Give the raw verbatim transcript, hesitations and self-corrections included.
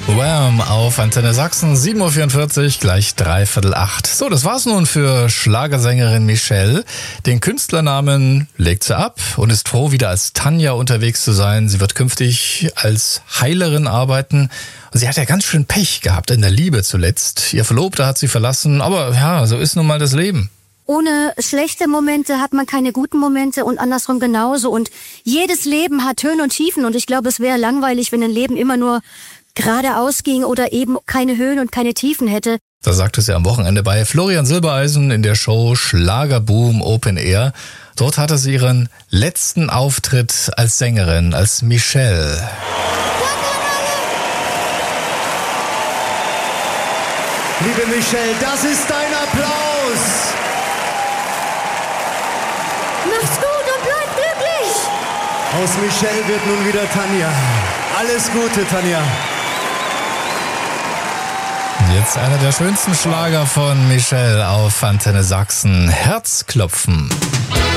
Wham! Auf Antenne Sachsen, sieben Uhr vierundvierzig, gleich dreiviertel acht. So, das war's nun für Schlagersängerin Michelle. Den Künstlernamen legt sie ab und ist froh, wieder als Tanja unterwegs zu sein. Sie wird künftig als Heilerin arbeiten. Sie hat ja ganz schön Pech gehabt in der Liebe zuletzt. Ihr Verlobter hat sie verlassen, aber ja, so ist nun mal das Leben. Ohne schlechte Momente hat man keine guten Momente und andersrum genauso. Und jedes Leben hat Höhen und Tiefen und ich glaube, es wäre langweilig, wenn ein Leben immer nur geradeaus ging oder eben keine Höhen und keine Tiefen hätte. Das sagte sie am Wochenende bei Florian Silbereisen in der Show Schlagerboom Open Air. Dort hatte sie ihren letzten Auftritt als Sängerin, als Michelle. Liebe Michelle, das ist dein Applaus. Macht's gut und bleibt glücklich. Aus Michelle wird nun wieder Tanja. Alles Gute, Tanja. Jetzt einer der schönsten Schlager von Michelle auf Antenne Sachsen. Herzklopfen.